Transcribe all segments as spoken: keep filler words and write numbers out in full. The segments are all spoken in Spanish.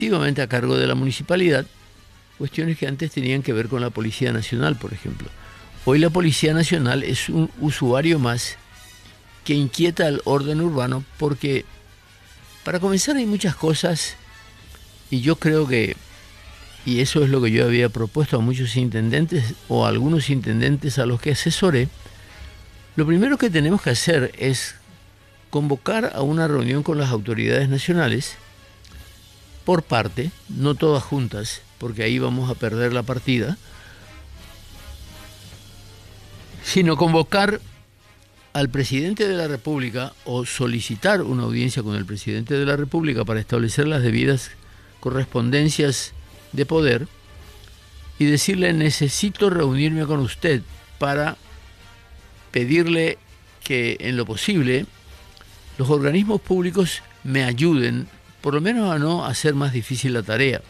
exclusivamente a cargo de la municipalidad, cuestiones que antes tenían que ver con la Policía Nacional, por ejemplo. Hoy la Policía Nacional es un usuario más que inquieta al orden urbano porque, para comenzar, hay muchas cosas, y yo creo que, y eso es lo que yo había propuesto a muchos intendentes o a algunos intendentes a los que asesoré, lo primero que tenemos que hacer es convocar a una reunión con las autoridades nacionales por parte, no todas juntas, porque ahí vamos a perder la partida, sino convocar al presidente de la República o solicitar una audiencia con el presidente de la República para establecer las debidas correspondencias de poder y decirle: necesito reunirme con usted para pedirle que en lo posible los organismos públicos me ayuden, por lo menos a no hacer más difícil la tarea.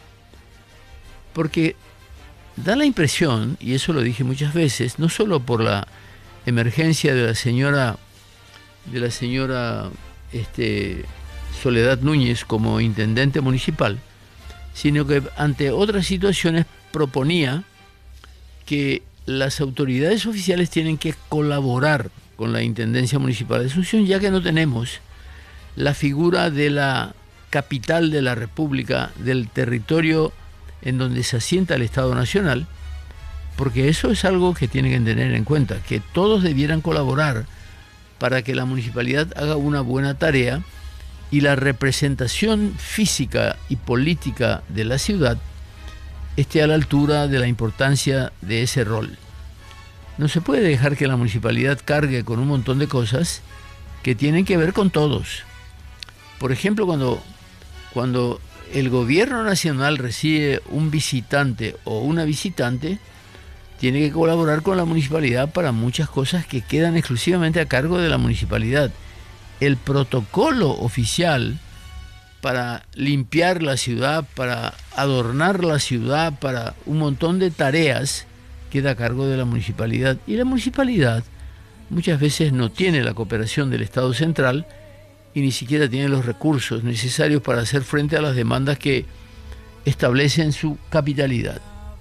Porque da la impresión, y eso lo dije muchas veces, no solo por la emergencia de la señora de la señora este, Soledad Núñez como intendente municipal, sino que ante otras situaciones proponía que las autoridades oficiales tienen que colaborar con la Intendencia Municipal de Asunción, ya que no tenemos la figura de la capital de la República, del territorio en donde se asienta el Estado Nacional, porque eso es algo que tienen que tener en cuenta, que todos debieran colaborar para que la municipalidad haga una buena tarea y la representación física y política de la ciudad esté a la altura de la importancia de ese rol. No se puede dejar que la municipalidad cargue con un montón de cosas que tienen que ver con todos. Por ejemplo, cuando, cuando el gobierno nacional recibe un visitante o una visitante, tiene que colaborar con la municipalidad para muchas cosas que quedan exclusivamente a cargo de la municipalidad. El protocolo oficial para limpiar la ciudad, para adornar la ciudad, para un montón de tareas, queda a cargo de la municipalidad. Y la municipalidad muchas veces no tiene la cooperación del Estado central y ni siquiera tiene los recursos necesarios para hacer frente a las demandas que establecen su capitalidad.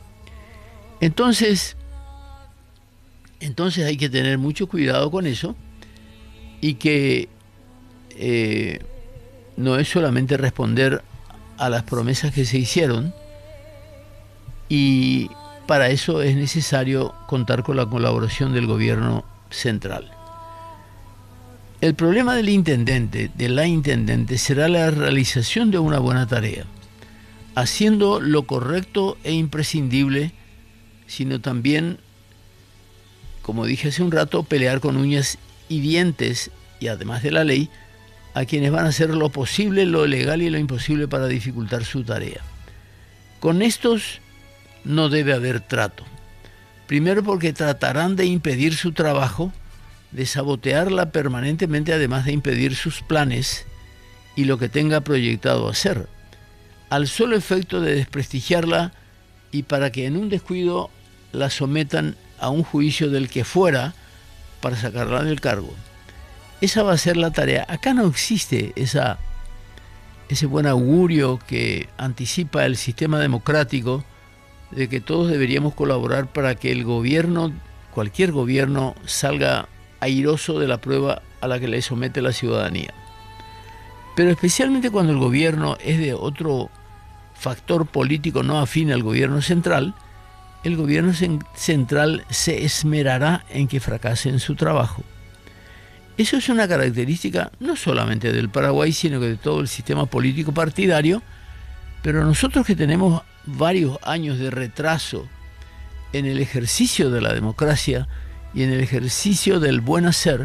Entonces, entonces hay que tener mucho cuidado con eso y que eh, no es solamente responder a las promesas que se hicieron, y para eso es necesario contar con la colaboración del gobierno central. El problema del intendente, de la intendente, será la realización de una buena tarea, haciendo lo correcto e imprescindible, sino también, como dije hace un rato, pelear con uñas y dientes, y además de la ley, a quienes van a hacer lo posible, lo legal y lo imposible para dificultar su tarea. Con estos no debe haber trato. Primero porque tratarán de impedir su trabajo, de sabotearla permanentemente, además de impedir sus planes y lo que tenga proyectado hacer, al solo efecto de desprestigiarla y para que en un descuido la sometan a un juicio del que fuera para sacarla del cargo. Esa va a ser la tarea. Acá no existe esa, ese buen augurio que anticipa el sistema democrático de que todos deberíamos colaborar para que el gobierno, cualquier gobierno, salga airoso de la prueba a la que le somete la ciudadanía. Pero especialmente cuando el gobierno es de otro factor político no afín al gobierno central, el gobierno central se esmerará en que fracase en su trabajo. Eso es una característica no solamente del Paraguay, sino que de todo el sistema político partidario, pero nosotros que tenemos varios años de retraso en el ejercicio de la democracia y en el ejercicio del buen hacer,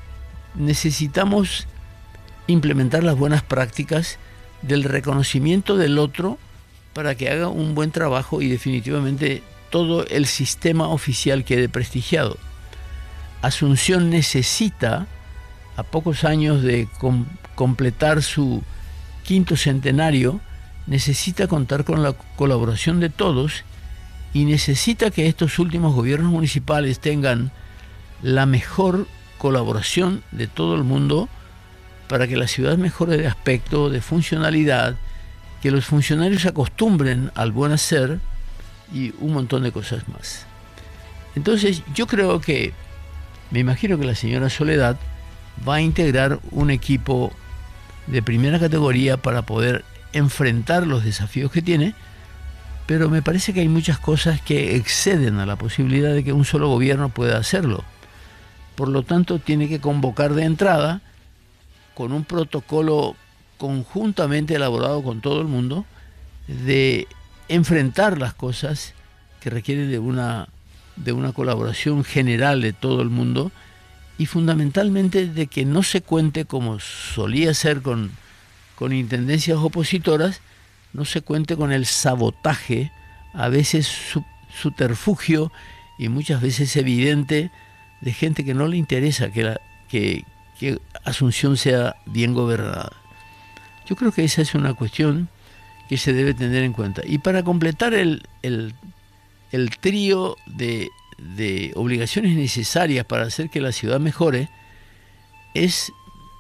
necesitamos implementar las buenas prácticas del reconocimiento del otro para que haga un buen trabajo y definitivamente todo el sistema oficial quede prestigiado. Asunción necesita, a pocos años de com completar su quinto centenario, necesita contar con la colaboración de todos y necesita que estos últimos gobiernos municipales tengan la mejor colaboración de todo el mundo para que la ciudad mejore de aspecto, de funcionalidad que los funcionarios se acostumbren al buen hacer y un montón de cosas más. Entonces yo creo que, me imagino que la señora Soledad va a integrar un equipo de primera categoría para poder enfrentar los desafíos que tiene, pero me parece que hay muchas cosas que exceden a la posibilidad de que un solo gobierno pueda hacerlo. Por lo tanto, tiene que convocar de entrada, con un protocolo conjuntamente elaborado con todo el mundo, de enfrentar las cosas que requieren de una, de una colaboración general de todo el mundo, y fundamentalmente de que no se cuente, como solía ser con, con intendencias opositoras, no se cuente con el sabotaje, a veces su, subterfugio y muchas veces evidente, de gente que no le interesa que, la, que, que Asunción sea bien gobernada. Yo creo que esa es una cuestión que se debe tener en cuenta. Y para completar el, el, el trío de, de obligaciones necesarias para hacer que la ciudad mejore, es,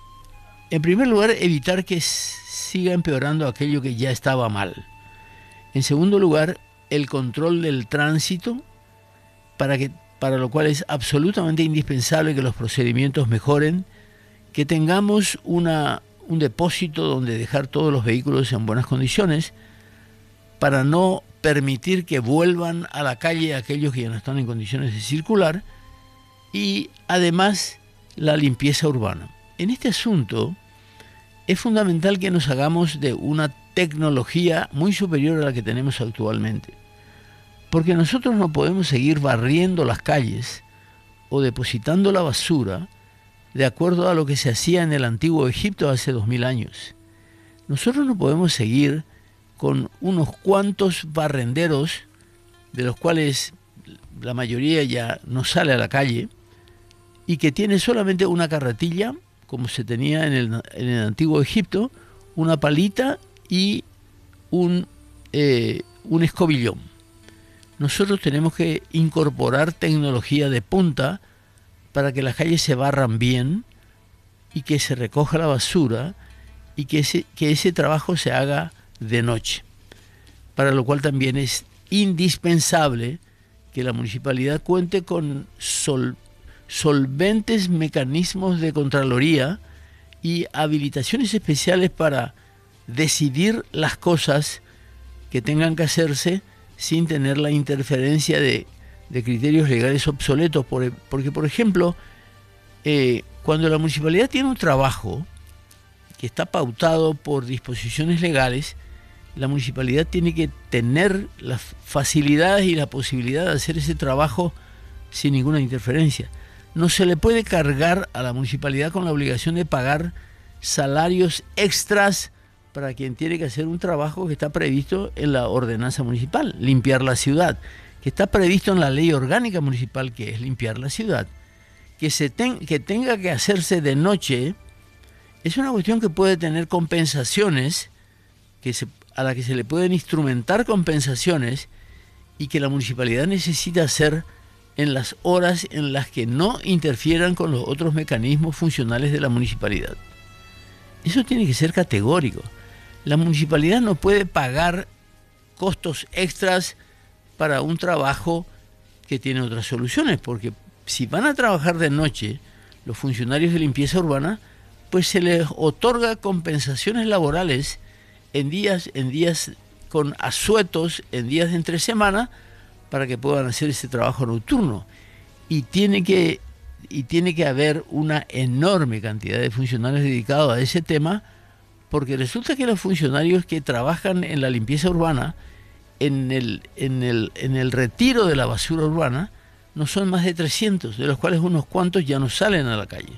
en primer lugar, evitar que siga empeorando aquello que ya estaba mal. En segundo lugar, el control del tránsito, para que para lo cual es absolutamente indispensable que los procedimientos mejoren, que tengamos una, un depósito donde dejar todos los vehículos en buenas condiciones, para no permitir que vuelvan a la calle aquellos que ya no están en condiciones de circular, y además la limpieza urbana. En este asunto es fundamental que nos hagamos de una tecnología muy superior a la que tenemos actualmente, porque nosotros no podemos seguir barriendo las calles o depositando la basura de acuerdo a lo que se hacía en el antiguo Egipto hace dos mil años. Nosotros no podemos seguir con unos cuantos barrenderos, de los cuales la mayoría ya no sale a la calle, y que tiene solamente una carretilla, como se tenía en el, en el antiguo Egipto, una palita y un, eh, un escobillón. Nosotros tenemos que incorporar tecnología de punta para que las calles se barran bien y que se recoja la basura y que ese, que ese trabajo se haga de noche, para lo cual también es indispensable que la municipalidad cuente con sol, solventes mecanismos de contraloría y habilitaciones especiales para decidir las cosas que tengan que hacerse sin tener la interferencia de, de criterios legales obsoletos, por, porque por ejemplo, eh, cuando la municipalidad tiene un trabajo que está pautado por disposiciones legales, la municipalidad tiene que tener las facilidades y la posibilidad de hacer ese trabajo sin ninguna interferencia. No se le puede cargar a la municipalidad con la obligación de pagar salarios extras para quien tiene que hacer un trabajo que está previsto en la ordenanza municipal, limpiar la ciudad, que está previsto en la ley orgánica municipal, que es limpiar la ciudad. Que, se ten, que tenga que hacerse de noche es una cuestión que puede tener compensaciones, que se, a la que se le pueden instrumentar compensaciones, y que la municipalidad necesita hacer en las horas en las que no interfieran con los otros mecanismos funcionales de la municipalidad. Eso tiene que ser categórico. La municipalidad no puede pagar costos extras para un trabajo que tiene otras soluciones, porque si van a trabajar de noche los funcionarios de limpieza urbana, pues se les otorga compensaciones laborales en días, en días con asuetos, en días de entre semana, para que puedan hacer ese trabajo nocturno. Y tiene que, y tiene que haber una enorme cantidad de funcionarios dedicados a ese tema, porque resulta que los funcionarios que trabajan en la limpieza urbana, en el, en el, en el retiro de la basura urbana, no son más de trescientos, de los cuales unos cuantos ya no salen a la calle.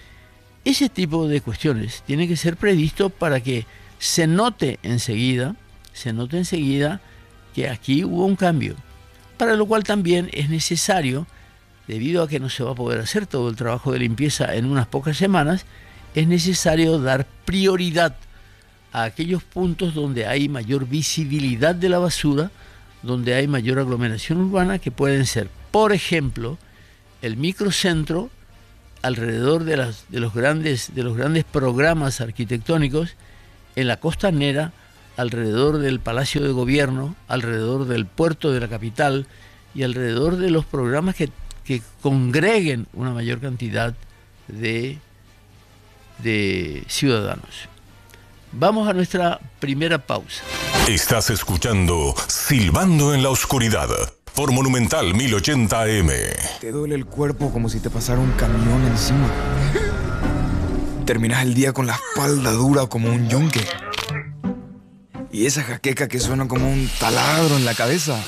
Ese tipo de cuestiones tiene que ser previsto para que se note enseguida, se note enseguida que aquí hubo un cambio, para lo cual también es necesario, debido a que no se va a poder hacer todo el trabajo de limpieza en unas pocas semanas, es necesario dar prioridad a aquellos puntos donde hay mayor visibilidad de la basura, donde hay mayor aglomeración urbana, que pueden ser, por ejemplo, el microcentro alrededor de, las, de, los grandes, de los grandes programas arquitectónicos, en la costanera, alrededor del Palacio de Gobierno, alrededor del puerto de la capital y alrededor de los programas que, que congreguen una mayor cantidad de, de ciudadanos. Vamos a nuestra primera pausa. Estás escuchando Silbando en la Oscuridad por Monumental mil ochenta A M. Te duele el cuerpo como si te pasara un camión encima. Terminas el día con la espalda dura como un yunque. Y esa jaqueca que suena como un taladro en la cabeza.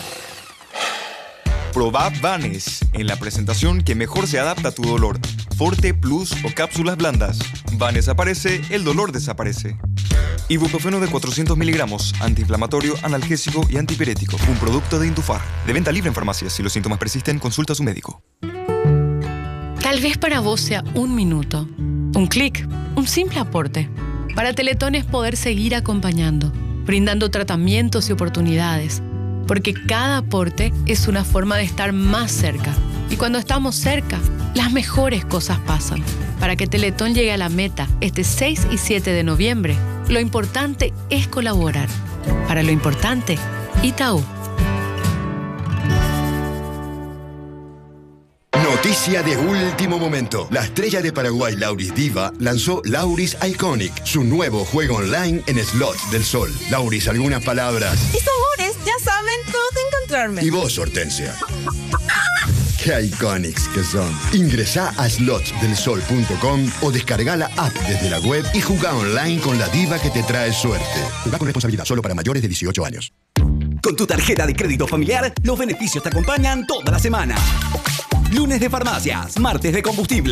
Probá Vanes en la presentación que mejor se adapta a tu dolor. Forte, Plus o cápsulas blandas. Vanes aparece, el dolor desaparece. Ibuprofeno de cuatrocientos miligramos, antiinflamatorio, analgésico y antipirético. Un producto de Intufar. De venta libre en farmacias. Si los síntomas persisten, consulta a su médico. Tal vez para vos sea un minuto, un clic, un simple aporte. Para Teletón es poder seguir acompañando, brindando tratamientos y oportunidades. Porque cada aporte es una forma de estar más cerca. Y cuando estamos cerca, las mejores cosas pasan. Para que Teletón llegue a la meta este seis y siete de noviembre, lo importante es colaborar. Para lo importante, Itaú. Noticia de último momento. La estrella de Paraguay, Lauris Diva, lanzó Lauris Iconic, su nuevo juego online en Slots del Sol. Lauris, algunas palabras. Mis amores, ya saben dónde encontrarme. Y vos, Hortensia. ¡Qué iconics que son! Ingresá a slots del sol punto com o descarga la app desde la web y jugá online con la diva que te trae suerte. Jugá con responsabilidad, solo para mayores de dieciocho años. Con tu tarjeta de crédito familiar, los beneficios te acompañan toda la semana. Lunes de farmacias, martes de combustible.